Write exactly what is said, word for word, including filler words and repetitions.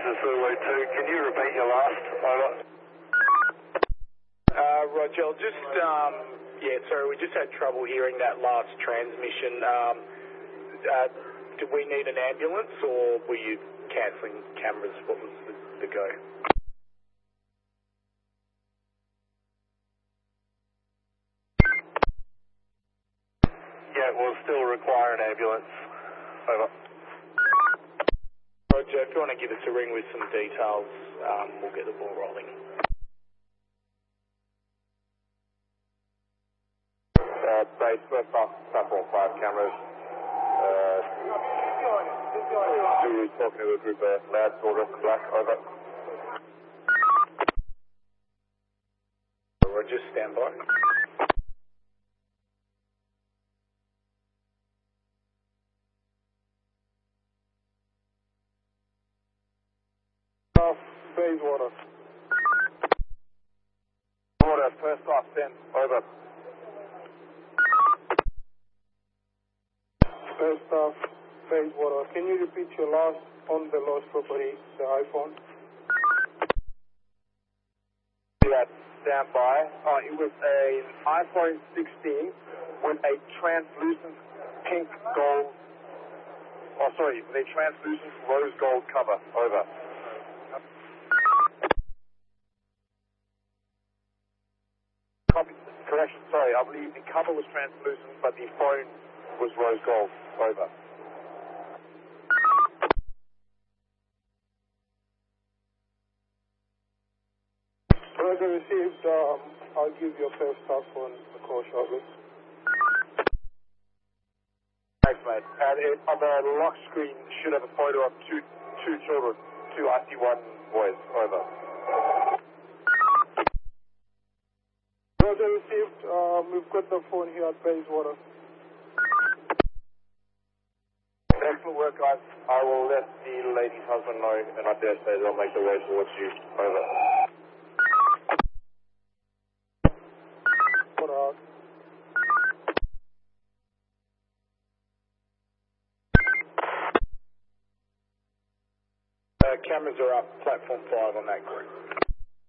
to Zulu two. Can you repeat your last? Over. Uh, Roger, I'll just, um, yeah, sorry, we just had trouble hearing that last transmission. Um, uh, did we need an ambulance or were you cancelling cameras? What was the, the go? Yeah, we'll still require an ambulance. Over. Roger, if you want to give us a ring with some details, um, we'll get the ball rolling. Uh, base, first off, platform five cameras. Uh, Zulu's talking to a group of lads, order, black, over. Roger, stand by. Off, Bayswater. Order, first off, ten, over. First off, Bayswater. Can you repeat your last on the lost property, the iPhone? Yeah, stand by. Uh, it was an iPhone sixteen with a translucent pink gold, oh sorry, with a translucent rose gold cover, over. Copy, correction, sorry, I believe the cover was translucent, but the phone was rose gold, over. Roger received. Um, I'll give your first staff phone a call shortly. Thanks, mate. And it, on the lock screen should have a photo of two two children, two I C one boys, over. Roger received. Um, we've got the phone here at Bayswater. Excellent work, guys. I will let the lady's husband know, and I dare say they'll make their way towards you, over. What out? Uh, cameras are up, platform five on that group.